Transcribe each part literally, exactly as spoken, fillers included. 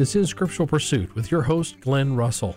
This is Scriptural Pursuit with your host, Glenn Russell.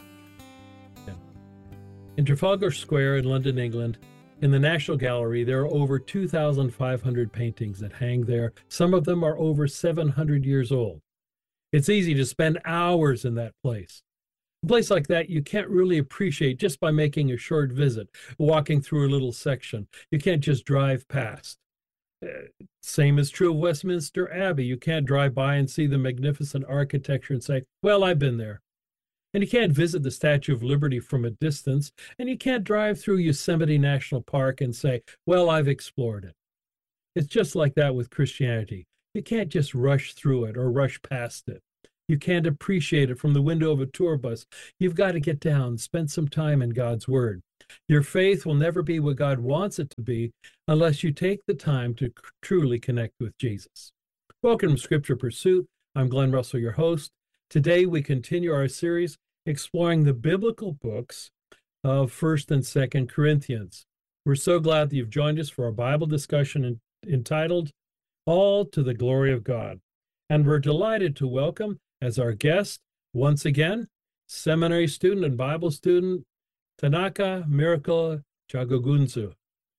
In Trafalgar Square in London, England, in the National Gallery, there are over two thousand five hundred paintings that hang there. Some of them are over seven hundred years old. It's easy to spend hours in that place. A place like that you can't really appreciate just by making a short visit, walking through a little section. You can't just drive past. Uh, same is true of Westminster Abbey. You can't drive by and see the magnificent architecture and say, well, I've been there. And you can't visit the Statue of Liberty from a distance, and you can't drive through Yosemite National Park and say, well, I've explored it. It's just like that with Christianity. You can't just rush through it or rush past it. You can't appreciate it from the window of a tour bus. You've got to get down, spend some time in God's Word. Your faith will never be what God wants it to be unless you take the time to truly connect with Jesus. Welcome to Scripture Pursuit. I'm Glenn Russell, your host. Today we continue our series exploring the biblical books of First and Second Corinthians. We're so glad that you've joined us for our Bible discussion in, entitled All to the Glory of God. And we're delighted to welcome as our guest, once again, seminary student and Bible student, Tanaka Miracle Chagogunzu.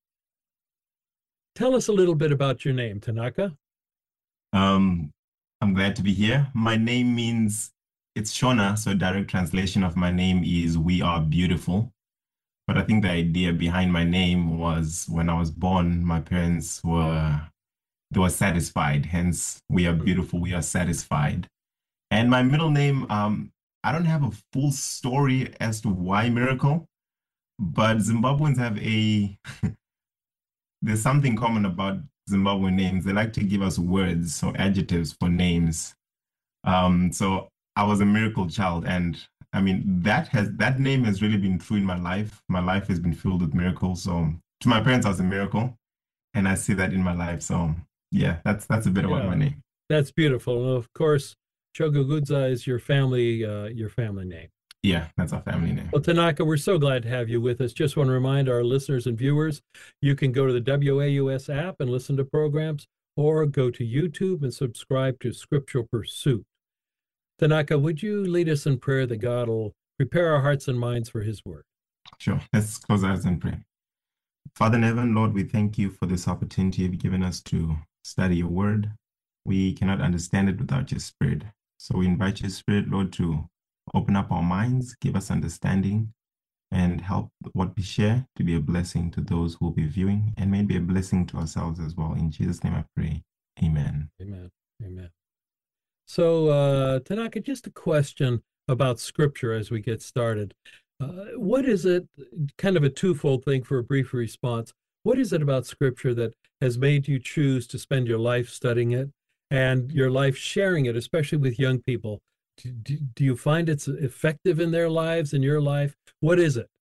Tell us a little bit about your name, Tanaka. Um, I'm glad to be here. My name means, it's Shona, so direct translation of my name is We Are Beautiful. But I think the idea behind my name was when I was born, my parents were, they were satisfied. Hence, we are beautiful, we are satisfied. And my middle name, um, I don't have a full story as to why Miracle, but Zimbabweans have a, there's something common about Zimbabwean names. They like to give us words, so adjectives for names. Um, so I was a miracle child, and I mean, that has that name has really been true in my life. My life has been filled with miracles. So to my parents, I was a miracle, and I see that in my life. So yeah, that's that's a bit Yeah, about my name. That's beautiful. Of course, Chogogudza is your family, uh, your family name. Yeah, that's our family name. Well, Tanaka, we're so glad to have you with us. Just want to remind our listeners and viewers, you can go to the W A U S app and listen to programs, or go to YouTube and subscribe to Scriptural Pursuit. Tanaka, would you lead us in prayer that God will prepare our hearts and minds for his word? Sure. Let's close our eyes and pray. Father in heaven, Lord, we thank you for this opportunity you've given us to study your word. We cannot understand it without your spirit. So we invite your spirit, Lord, to open up our minds, give us understanding, and help what we share to be a blessing to those who will be viewing, and maybe a blessing to ourselves as well. In Jesus' name I pray. Amen. Amen. Amen. So, uh, Tanaka, just a question about Scripture as we get started. Uh, what is it, kind of a twofold thing for a brief response, what is it about Scripture that has made you choose to spend your life studying it and your life sharing it, especially with young people? Do, do, do you find it's effective in their lives, in your life? What is it?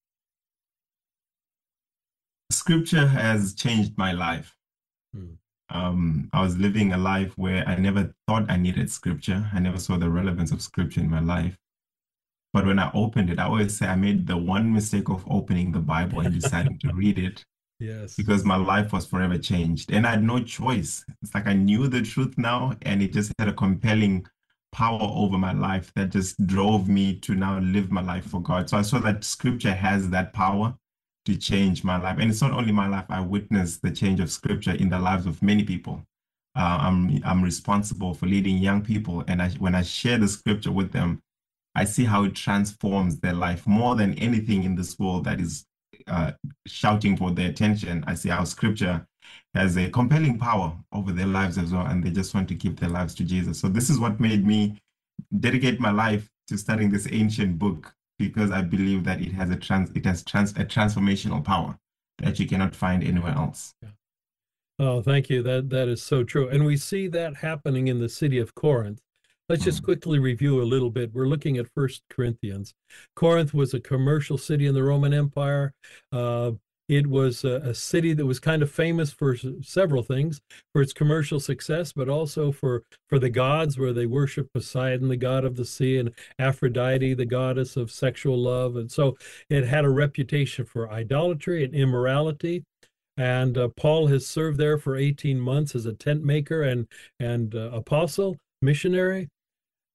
Scripture has changed my life. Hmm. Um, I was living a life where I never thought I needed scripture. I never saw the relevance of scripture in my life. But when I opened it, I always say I made the one mistake of opening the Bible and deciding to read it. Yes. Because my life was forever changed. And I had no choice. It's like I knew the truth now, and it just had a compelling power over my life that just drove me to now live my life for God. So I saw that scripture has that power to change my life. And it's not only my life, I witnessed the change of scripture in the lives of many people. Uh, I'm, I'm responsible for leading young people. And I, when I share the scripture with them, I see how it transforms their life more than anything in this world that is uh, shouting for their attention. I see how scripture has a compelling power over their lives as well. And they just want to give their lives to Jesus. So this is what made me dedicate my life to studying this ancient book, because I believe that it has a trans it has trans a transformational power that you cannot find anywhere else. Yeah. Oh, thank you. That that is so true. And we see that happening in the city of Corinth. Let's just quickly review a little bit. We're looking at First Corinthians. Corinth was a commercial city in the Roman Empire. Uh, It was a, a city that was kind of famous for s- several things, for its commercial success, but also for, for the gods, where they worship Poseidon, the god of the sea, and Aphrodite, the goddess of sexual love. And so it had a reputation for idolatry and immorality. And uh, Paul has served there for eighteen months as a tent maker and, and uh, apostle, missionary.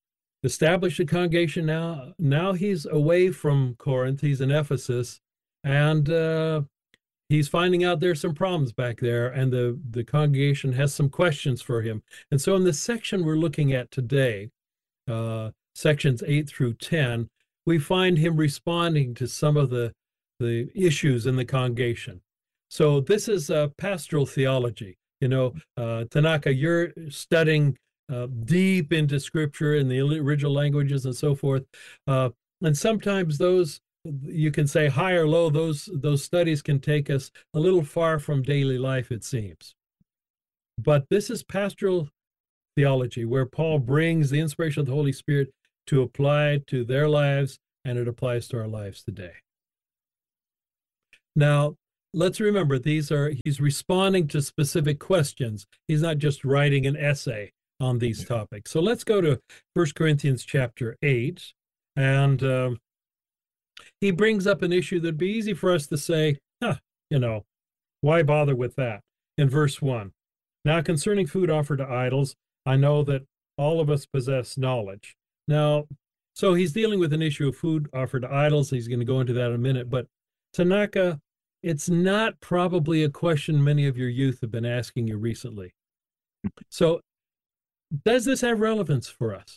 established a congregation. Now, now he's away from Corinth. He's in Ephesus, and uh, he's finding out there's some problems back there, and the, the congregation has some questions for him. And so in the section we're looking at today, uh, sections eight through ten, we find him responding to some of the, the issues in the congregation. So this is uh, pastoral theology. You know, uh, Tanaka, you're studying uh, deep into Scripture in the original languages and so forth. Uh, and sometimes those, you can say high or low, those, those studies can take us a little far from daily life, it seems. But this is pastoral theology, where Paul brings the inspiration of the Holy Spirit to apply to their lives, and it applies to our lives today. Now, let's remember, these are, he's responding to specific questions. He's not just writing an essay on these topics. So let's go to First Corinthians chapter eight, and um, he brings up an issue that'd be easy for us to say, huh, you know, why bother with that? In verse one, now concerning food offered to idols, I know that all of us possess knowledge. Now, so he's dealing with an issue of food offered to idols. He's going to go into that in a minute, but Tanaka, it's not probably a question many of your youth have been asking you recently. So does this have relevance for us?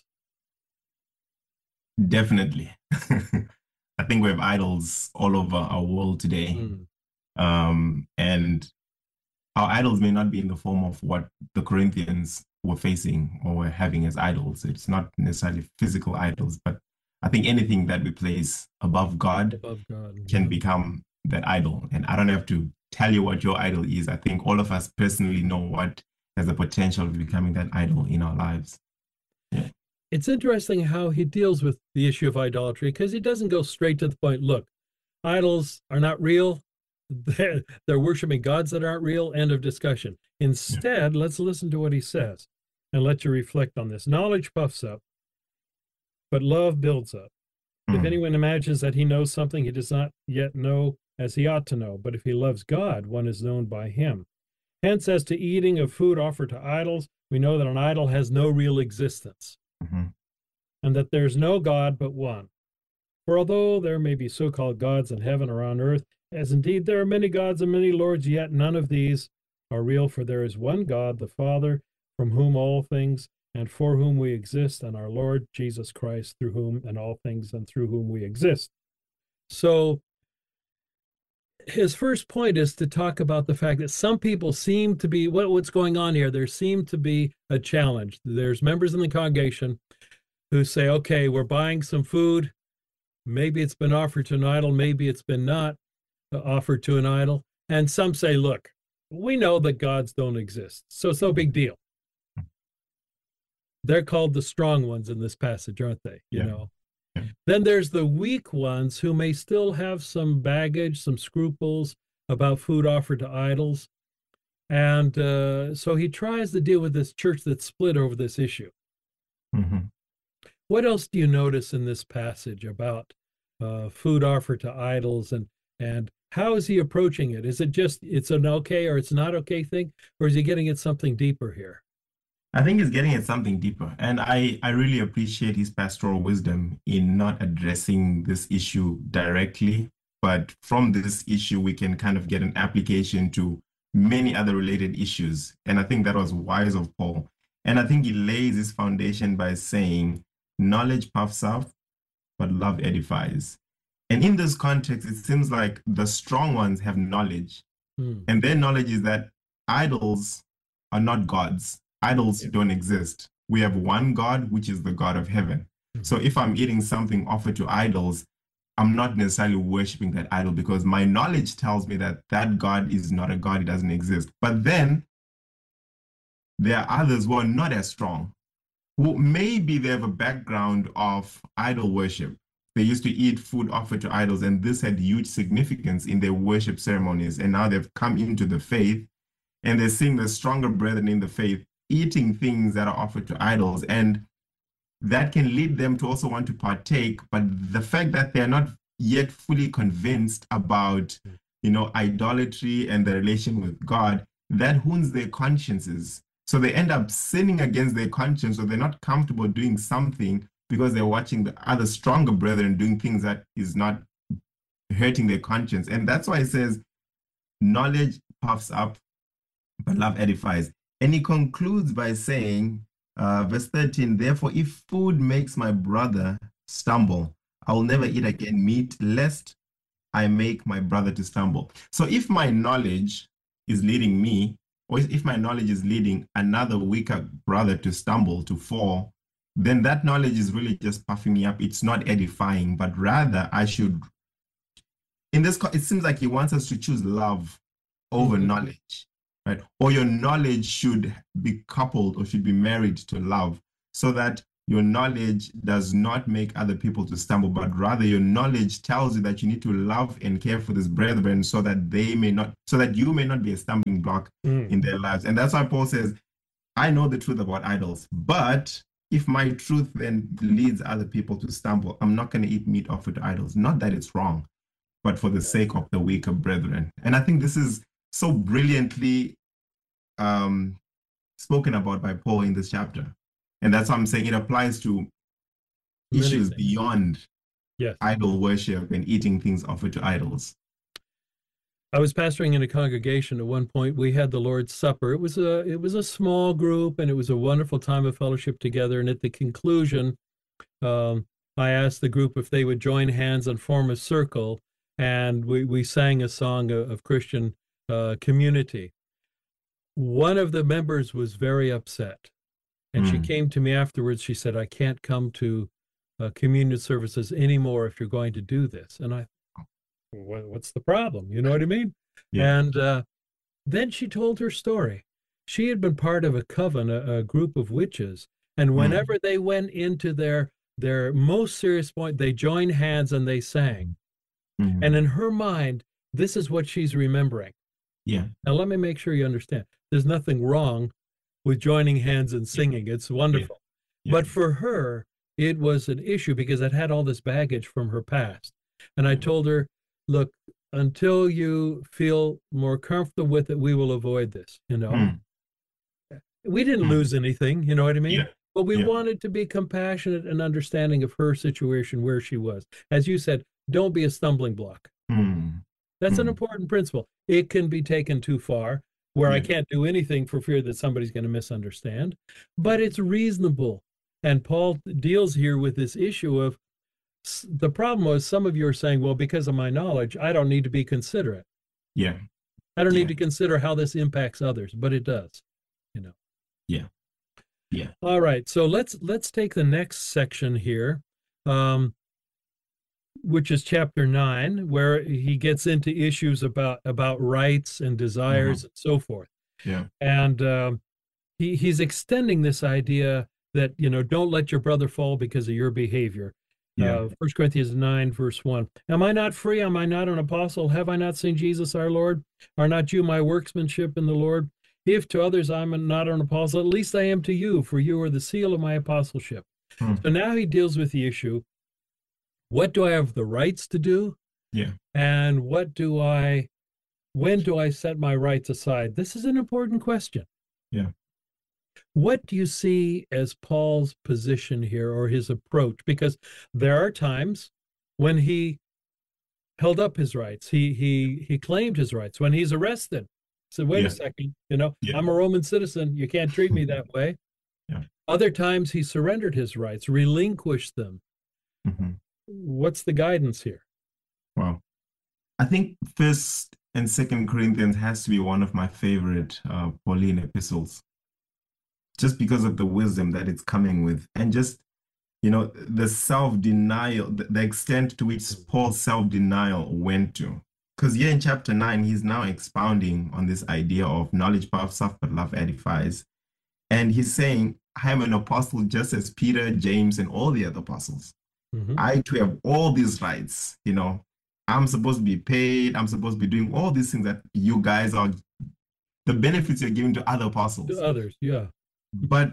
Definitely. I think we have idols all over our world today. Mm. Um, and our idols may not be in the form of what the Corinthians were facing or were having as idols. It's not necessarily physical idols, but I think anything that we place above God, above God can yeah. become that idol. And I don't have to tell you what your idol is. I think all of us personally know what has the potential of becoming that idol in our lives. Yeah. It's interesting how he deals with the issue of idolatry, because he doesn't go straight to the point. Look, idols are not real. They're, they're worshiping gods that aren't real. End of discussion. Instead, yeah. let's listen to what he says and let you reflect on this. Knowledge puffs up, but love builds up. Mm. If anyone imagines that he knows something, he does not yet know as he ought to know. But if he loves God, one is known by him. Hence, as to eating of food offered to idols, we know that an idol has no real existence, mm-hmm. and that there's no God but one. For although there may be so-called gods in heaven or on earth, as indeed there are many gods and many lords, yet none of these are real, for there is one God, the Father, from whom all things and for whom we exist, and our Lord Jesus Christ, through whom and all things and through whom we exist. So his first point is to talk about the fact that some people seem to be, what, what's going on here? There seemed to be a challenge. There's members in the congregation who say, okay, we're buying some food. Maybe it's been offered to an idol. Maybe it's been not offered to an idol. And some say, look, we know that gods don't exist, so it's no big deal. They're called the strong ones in this passage, aren't they? You yeah. know. Yeah. Then there's the weak ones who may still have some baggage, some scruples about food offered to idols. And uh, so he tries to deal with this church that's split over this issue. Mm-hmm. What else do you notice in this passage about uh, food offered to idols, and and how is he approaching it? Is it just it's an okay or it's not okay thing, or is he getting at something deeper here? I think he's getting at something deeper. And I, I really appreciate his pastoral wisdom in not addressing this issue directly, but from this issue, we can kind of get an application to many other related issues. And I think that was wise of Paul. And I think he lays his foundation by saying, knowledge puffs up, but love edifies. And in this context, it seems like the strong ones have knowledge. Hmm. And their knowledge is that idols are not gods. Idols don't exist. We have one God, which is the God of heaven. Mm-hmm. So if I'm eating something offered to idols, I'm not necessarily worshiping that idol because my knowledge tells me that that God is not a God, it doesn't exist. But then there are others who are not as strong, who maybe they have a background of idol worship. They used to eat food offered to idols, and this had huge significance in their worship ceremonies. And now they've come into the faith, and they're seeing the stronger brethren in the faith eating things that are offered to idols, and that can lead them to also want to partake. But the fact that they're not yet fully convinced about, you know, idolatry and the relation with God, that wounds their consciences. So they end up sinning against their conscience, or they're not comfortable doing something because they're watching the other stronger brethren doing things that is not hurting their conscience. And that's why it says, knowledge puffs up, but love edifies. And he concludes by saying, uh, verse thirteen, therefore, if food makes my brother stumble, I will never eat again meat, lest I make my brother to stumble. So if my knowledge is leading me, or if my knowledge is leading another weaker brother to stumble, to fall, then that knowledge is really just puffing me up. It's not edifying, but rather I should, in this, it seems like he wants us to choose love over mm-hmm. knowledge, right? Or your knowledge should be coupled or should be married to love, so that your knowledge does not make other people to stumble, but rather your knowledge tells you that you need to love and care for this brethren so that they may not, so that you may not be a stumbling block mm. in their lives. And that's why Paul says, I know the truth about idols, but if my truth then leads other people to stumble, I'm not going to eat meat offered to idols. Not that it's wrong, but for the sake of the weaker brethren. And I think this is so brilliantly um, spoken about by Paul in this chapter. And that's why I'm saying it applies to Many issues things. beyond yes. idol worship and eating things offered to idols. I was pastoring in a congregation at one point. We had the Lord's Supper. It was a it was a small group, and it was a wonderful time of fellowship together. And at the conclusion, um, I asked the group if they would join hands and form a circle, and we, we sang a song of, of Christian uh, community. One of the members was very upset. And mm. she came to me afterwards. She said, I can't come to uh, communion services anymore if you're going to do this. And I, what's the problem? You know what I mean? Yeah. And uh, then she told her story. She had been part of a coven, a, a group of witches. And whenever mm. they went into their, their most serious point, they joined hands and they sang. Mm. And in her mind, this is what she's remembering. Yeah. Now, let me make sure you understand. There's nothing wrong with joining hands and singing. It's wonderful. Yeah. Yeah. But for her, it was an issue because it had all this baggage from her past. And I told her, look, until you feel more comfortable with it, we will avoid this, you know. Mm. We didn't mm. lose anything, you know what I mean? Yeah. But we yeah. wanted to be compassionate and understanding of her situation, where she was. As you said, don't be a stumbling block. Mm. That's mm. an important principle. It can be taken too far, where yeah. I can't do anything for fear that somebody's going to misunderstand, but it's reasonable. And Paul deals here with this issue of, the problem was some of you are saying, well, because of my knowledge, I don't need to be considerate. Yeah. I don't yeah. need to consider how this impacts others, but it does, you know. Yeah. Yeah. All right. So let's, let's take the next section here. Um, which is chapter nine, where he gets into issues about, about rights and desires mm-hmm. and so forth. Yeah. And um, he, he's extending this idea that, you know, don't let your brother fall because of your behavior. Yeah. Uh, First Corinthians nine, verse one. Am I not free? Am I not an apostle? Have I not seen Jesus our Lord? Are not you my workmanship in the Lord? If to others I'm not an apostle, at least I am to you, for you are the seal of my apostleship. Hmm. So now he deals with the issue, what do I have the rights to do? Yeah. And what do I, when do I set my rights aside? This is an important question. Yeah. What do you see as Paul's position here, or his approach? Because there are times when he held up his rights. He he he claimed his rights. When he's arrested, said, wait yeah. a second, you know, yeah. I'm a Roman citizen. You can't treat me that way. Yeah. Other times he surrendered his rights, relinquished them. Mm-hmm. What's the guidance here? Well, I think First and Second Corinthians has to be one of my favorite uh, Pauline epistles, just because of the wisdom that it's coming with, and just, you know, the self-denial, the, the extent to which Paul's self-denial went to. Because here in chapter nine, he's now expounding on this idea of knowledge puffs up, but love edifies. And he's saying, I am an apostle just as Peter, James, and all the other apostles. Mm-hmm. I too have all these rights, you know. I'm supposed to be paid. I'm supposed to be doing all these things that you guys are, the benefits you're giving to other apostles. To others, yeah. But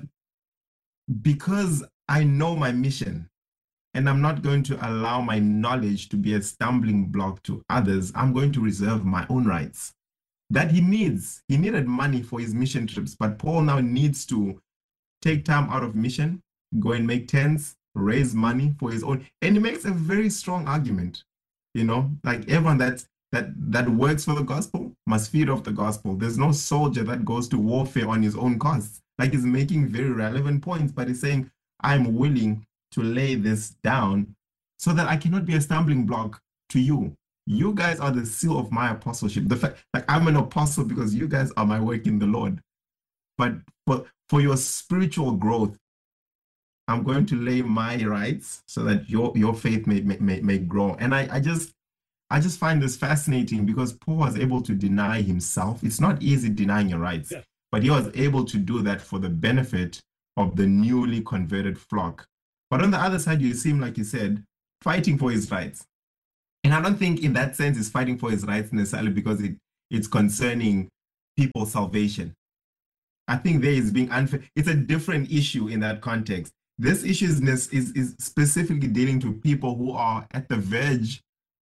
because I know my mission, and I'm not going to allow my knowledge to be a stumbling block to others, I'm going to reserve my own rights that he needs. He needed money for his mission trips, but Paul now needs to take time out of mission, go and make tents, raise money for his own. And he makes a very strong argument, you know, like everyone that's that that works for the gospel must feed off the gospel. There's no soldier that goes to warfare on his own costs. Like he's making very relevant points, but he's saying, I'm willing to lay this down so that I cannot be a stumbling block to you. You guys are the seal of my apostleship. The fact, like I'm an apostle because you guys are my work in the Lord. But for, for your spiritual growth, I'm going to lay my rights so that your, your faith may, may, may grow. And I, I just I just find this fascinating because Paul was able to deny himself. It's not easy denying your rights, yeah. But he was able to do that for the benefit of the newly converted flock. But on the other side, you seem, like you said, fighting for his rights. And I don't think in that sense he's fighting for his rights necessarily because it, it's concerning people's salvation. I think there is being unfair. It's a different issue in that context. This issue is, is, is specifically dealing to people who are at the verge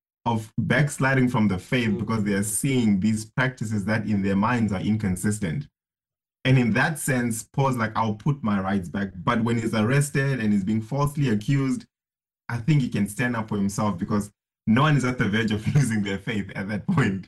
of backsliding from the faith because they are seeing these practices that in their minds are inconsistent. And in that sense, Paul's like, I'll put my rights back. But when he's arrested and he's being falsely accused, I think he can stand up for himself because no one is at the verge of losing their faith at that point.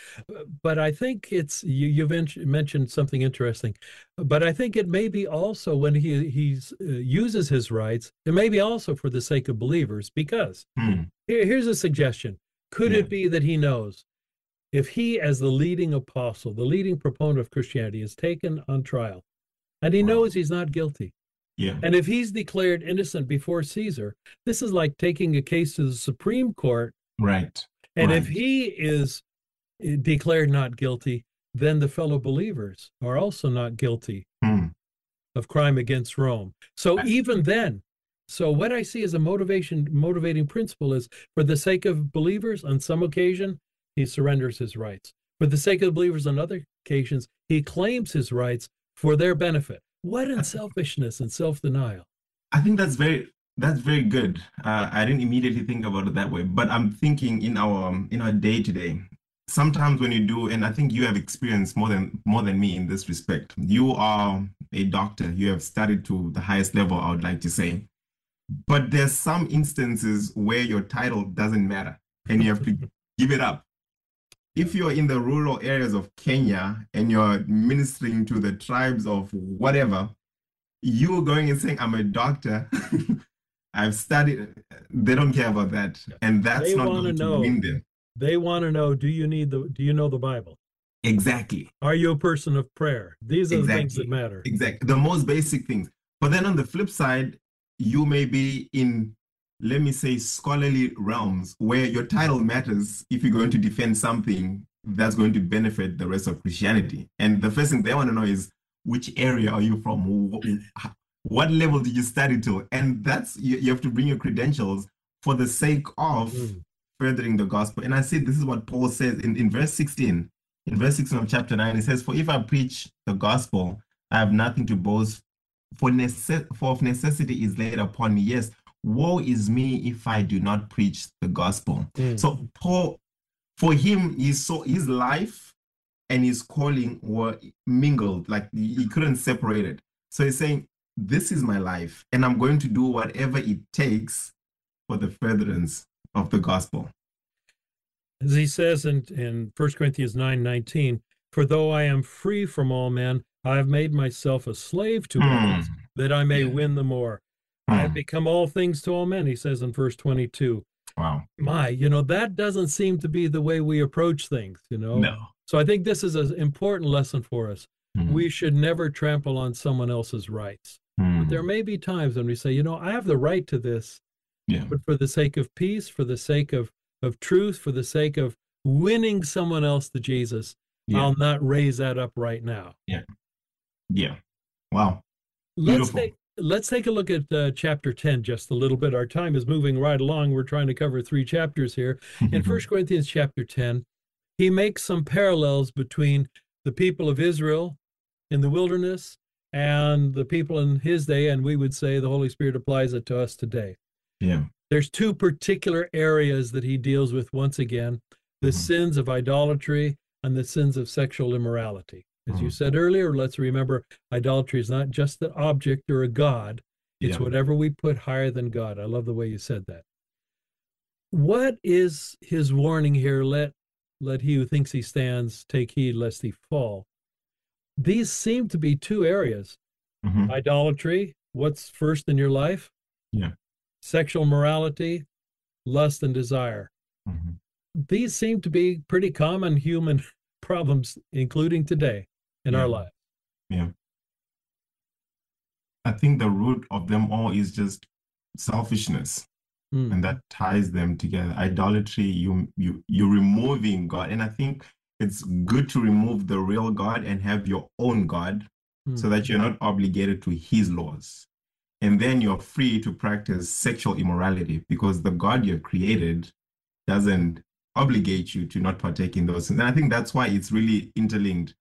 But I think it's, you, you've mentioned something interesting, but I think it may be also when he he's, uh, uses his rights, it may be also for the sake of believers, because hmm. here, here's a suggestion. Could yeah. it be that he knows if he, as the leading apostle, the leading proponent of Christianity, is taken on trial, and he wow. knows he's not guilty, yeah. and if he's declared innocent before Caesar, this is like taking a case to the Supreme Court. Right. And right. if he is declared not guilty, then the fellow believers are also not guilty hmm. of crime against Rome. So I, even then, so what I see as a motivation, motivating principle is for the sake of believers, on some occasion, he surrenders his rights. For the sake of believers on other occasions, he claims his rights for their benefit. What unselfishness and self-denial. I think that's very that's very good. Uh, I didn't immediately think about it that way, but I'm thinking in our in our day-to-day, sometimes when you do, and I think you have experienced more than more than me in this respect. You are a doctor. You have studied to the highest level, I would like to say. But there's some instances where your title doesn't matter and you have to give it up. If you're in the rural areas of Kenya and you're ministering to the tribes of whatever, you're going and saying, I'm a doctor. I've studied. They don't care about that. And that's they not going to win them. They want to know, do you need the, do you know the Bible? Exactly. Are you a person of prayer? These are exactly. the things that matter. Exactly. The most basic things. But then on the flip side, you may be in, let me say, scholarly realms where your title matters if you're going to defend something that's going to benefit the rest of Christianity. And the first thing they want to know is, which area are you from? What level did you study to? And that's, you, you have to bring your credentials for the sake of mm. furthering the gospel. And I say this is what Paul says in, in verse sixteen. In verse sixteen of chapter nine, he says, for if I preach the gospel, I have nothing to boast, for, necess for of necessity is laid upon me. Yes, woe is me if I do not preach the gospel. Mm. So Paul, for him, he saw his life and his calling were mingled, like he couldn't separate it. So he's saying, this is my life, and I'm going to do whatever it takes for the furtherance of the gospel. As he says in, in First Corinthians nine nineteen, for though I am free from all men, I have made myself a slave to mm. all, that I may yeah. win the more. Mm. I have become all things to all men, he says in verse twenty-two. Wow. My, you know, that doesn't seem to be the way we approach things, you know? No. So I think this is an important lesson for us. Mm. We should never trample on someone else's rights. Mm. But there may be times when we say, you know, I have the right to this, yeah. but for the sake of peace, for the sake of, of truth, for the sake of winning someone else to Jesus, yeah. I'll not raise that up right now. Yeah. Yeah. Wow. Let's take, let's take a look at uh, chapter ten just a little bit. Our time is moving right along. We're trying to cover three chapters here. In First Corinthians chapter ten, he makes some parallels between the people of Israel in the wilderness and the people in his day, and we would say the Holy Spirit applies it to us today. Yeah. There's two particular areas that he deals with once again, the mm-hmm. sins of idolatry and the sins of sexual immorality. As mm-hmm. you said earlier, let's remember idolatry is not just an object or a god. It's Yeah. whatever we put higher than God. I love the way you said that. What is his warning here? Let let he who thinks he stands take heed lest he fall. These seem to be two areas. Hmm. Idolatry, what's first in your life? Yeah. Sexual morality, lust and desire. Hmm. These seem to be pretty common human problems, including today in Yeah. our lives. Yeah. I think the root of them all is just selfishness, Mm, and that ties them together. Idolatry, you you you're removing God, and I think it's good to remove the real God and have your own God, so mm, that you're not obligated to His laws, and then you're free to practice sexual immorality because the God you've created doesn't obligate you to not partake in those things. And I think that's why it's really interlinked.